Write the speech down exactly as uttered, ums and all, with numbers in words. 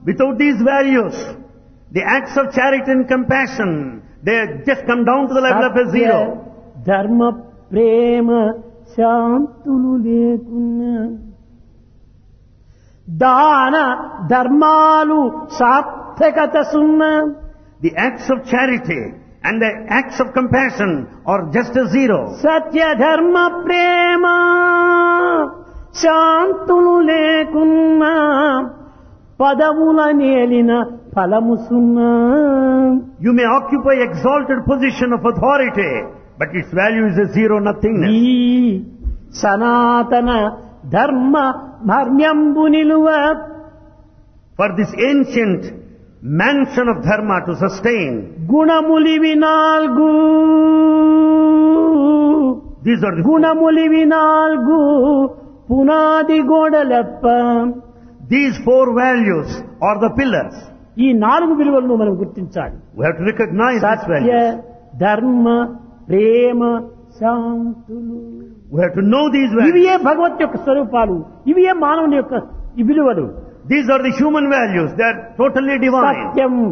Without these values, the acts of charity and compassion, they just come down to the level of a Satya, zero. ధర్మ ప్రేమ శాంతులు లేకున్నా దాన ధర్మాలు సార్థకత సున్నా The acts of charity and the acts of compassion are just a zero. సత్య ధర్మ ప్రేమ శాంతులు లేకున్నా పదవుల నేలిన ఫలము సున్నా You may occupy exalted position of authority, but its value is a zero nothingness. ఈ సనాతన ధర్మ మర్మ్యంబు నిలువ For this ancient mansion of dharma to sustain, గుణములివి నాలుగు these are the గుణములివి నాలుగు పునాది గోడలెప్ప these four values are the pillars. ఈ నాలుగు విలువలను మనం గుర్తించాలి. We have to recognize these Satya values. ధర్మ ప్రేమ శాంతులు We have to know these values. ఇవియే భగవత్ యొక్క స్వరూపాలు, ఇవియే మానవుని యొక్క ఈ విలువలు. These are the human values. They are totally divine. Satyam